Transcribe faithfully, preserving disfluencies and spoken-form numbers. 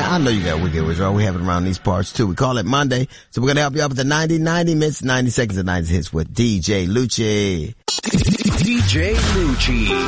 I know you got wicked withdrawal. We have it around these parts too. We call it Monday. So we're going to help you out with the ninety ninety minutes, ninety seconds of nineties hits with D J Lucci. D J Lucci.